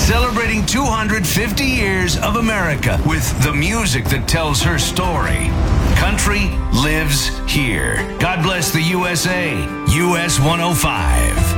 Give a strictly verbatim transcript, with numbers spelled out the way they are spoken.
celebrating two hundred fifty years of America with the music that tells her story. Country lives here. God bless the U S A. U S one oh five.